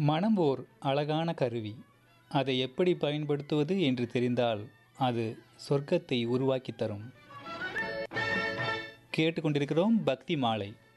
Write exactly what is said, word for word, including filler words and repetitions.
மனம் ஓர் அழகான கருவி. அதை எப்படி பயன்படுத்துவது என்று தெரிந்தால் அது சொர்க்கத்தை உருவாக்கித் தரும். கேட்டுக்கொண்டிருக்கிறோம் பக்தி மாலை.